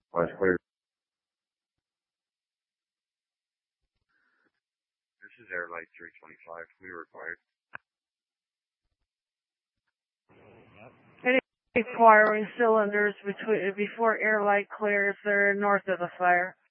Was clear. This is Air Light 325. We required. Any firing cylinders before air light clears, they're north of the fire.